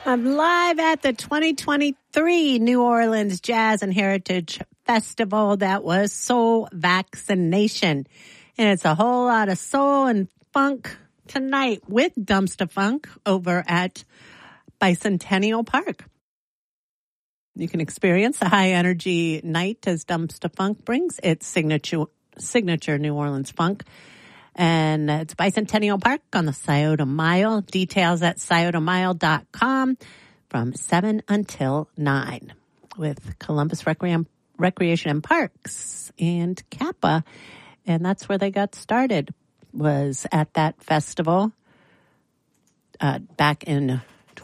I'm live at the 2023 New Orleans Jazz and Heritage Festival that was Soul Vaccination. And it's a whole lot of soul and funk tonight with Dumpster Funk over at Bicentennial Park. You can experience the high energy night as Dumpster Funk brings its signature New Orleans funk. And it's Bicentennial Park on the Scioto Mile. Details at sciotomile.com from 7 until 9 with Columbus Recreation and Parks and Kappa. And that's where they got started, was at that festival back in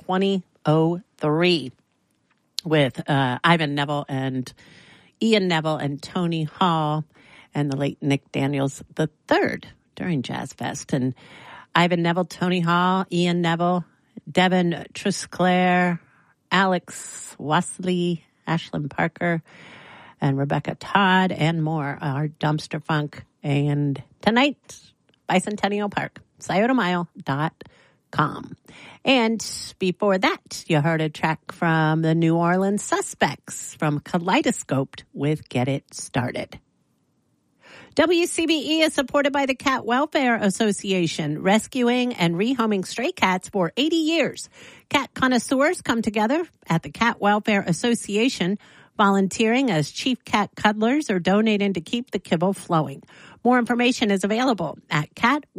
2003 with Ivan Neville and Ian Neville and Tony Hall and the late Nick Daniels III. During Jazz Fest. And Ivan Neville, Tony Hall, Ian Neville, Devin Trusclair, Alex Wesley, Ashlyn Parker, and Rebecca Todd, and more are Dumpster Funk. And tonight, Bicentennial Park, sciotomile.com. And before that, you heard a track from the New Orleans Suspects from Kaleidoscoped with Get It Started. WCBE is supported by the Cat Welfare Association, rescuing and rehoming stray cats for 80 years. Cat connoisseurs come together at the Cat Welfare Association, volunteering as chief cat cuddlers or donating to keep the kibble flowing. More information is available at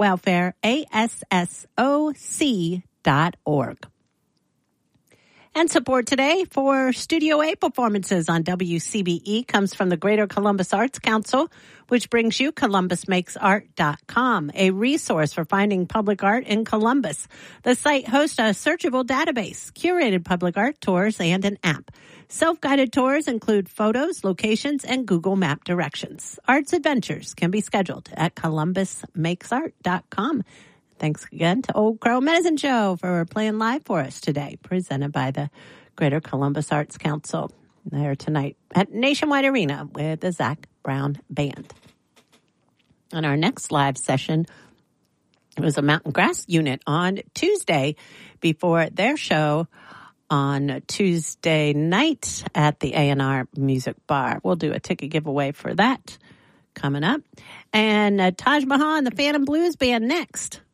catwelfareassoc.org. And support today for Studio A performances on WCBE comes from the Greater Columbus Arts Council, which brings you ColumbusMakesArt.com, a resource for finding public art in Columbus. The site hosts a searchable database, curated public art tours, and an app. Self-guided tours include photos, locations, and Google Map directions. Arts adventures can be scheduled at ColumbusMakesArt.com. Thanks again to Old Crow Medicine Show for playing live for us today, presented by the Greater Columbus Arts Council. There tonight at Nationwide Arena with the Zach Brown Band. And our next live session was a Mountain Grass Unit on Tuesday before their show on Tuesday night at the A&R Music Bar. We'll do a ticket giveaway for that coming up. And Taj Mahal and the Phantom Blues Band next.